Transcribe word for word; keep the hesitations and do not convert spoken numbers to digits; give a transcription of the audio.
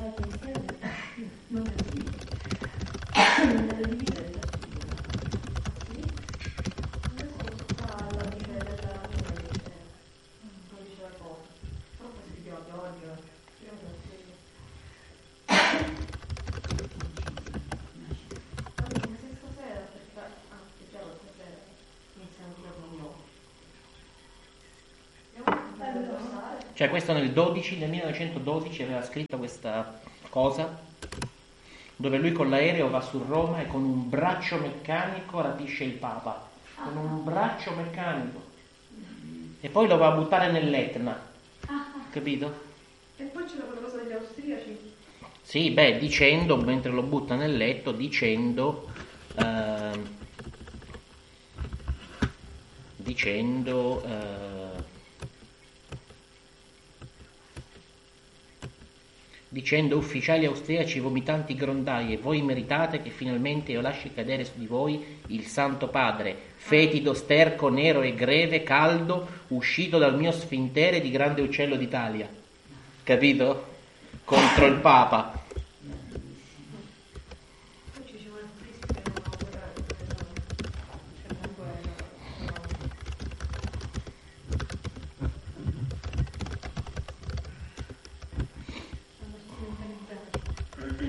Cioè questo nel dodici, nel millenovecentododici aveva scritto questa cosa dove lui con l'aereo va su Roma e con un braccio meccanico rapisce il Papa, con un braccio meccanico, e poi lo va a buttare nell'Etna, capito? E poi c'era quella cosa degli austriaci. Sì, beh, dicendo, mentre lo butta nel letto, dicendo eh, dicendo eh, dicendo ufficiali austriaci vomitanti grondaie, voi meritate che finalmente io lasci cadere su di voi il Santo Padre, fetido, sterco, nero e greve, caldo, uscito dal mio sfintere di grande uccello d'Italia, capito? Contro il Papa.